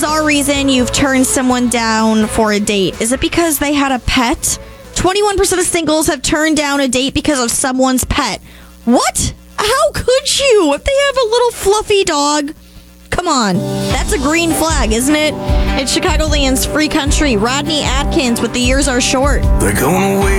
bizarre reason you've turned someone down for a date? Is it because they had a pet? 21% of singles have turned down a date because of someone's pet. What? How could you? If they have a little fluffy dog, come on. That's a green flag, isn't it? It's Chicagoland's Free Country. Rodney Atkins with The Years Are Short. They're going away.